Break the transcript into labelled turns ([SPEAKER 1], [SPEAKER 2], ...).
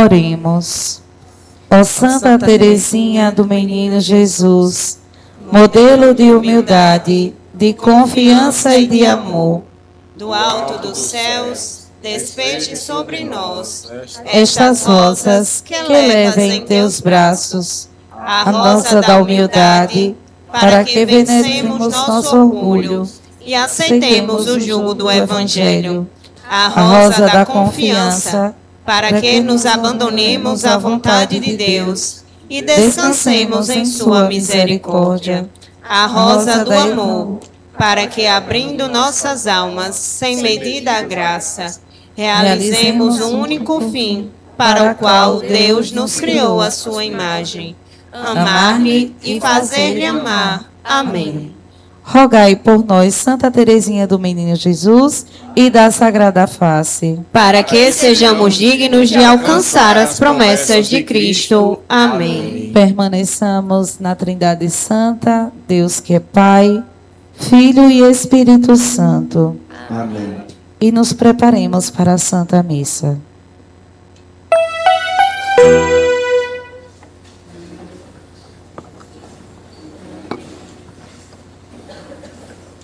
[SPEAKER 1] Oremos. Ó Santa Teresinha do Menino Jesus, modelo de humildade, de confiança e de amor,
[SPEAKER 2] do alto dos céus, despeje sobre nós
[SPEAKER 1] estas rosas que leva em teus braços, a rosa da humildade, para que veneremos nosso orgulho
[SPEAKER 2] e aceitemos o jugo do Evangelho, a
[SPEAKER 1] a rosa da confiança,
[SPEAKER 2] para que nos abandonemos à vontade de Deus e descansemos em sua misericórdia, a rosa do amor, para que, abrindo nossas almas sem medida a graça, realizemos o único fim para o qual Deus nos criou a sua imagem, amar-lhe e fazer-lhe amar. Amém.
[SPEAKER 1] Rogai por nós, Santa Teresinha do Menino Jesus e da Sagrada Face,
[SPEAKER 2] Para que sejamos dignos de alcançar as promessas de Cristo. Amém.
[SPEAKER 1] permaneçamos na Trindade Santa, Deus que é Pai, Filho e Espírito Santo.
[SPEAKER 3] Amém.
[SPEAKER 1] E nos preparemos para a Santa Missa.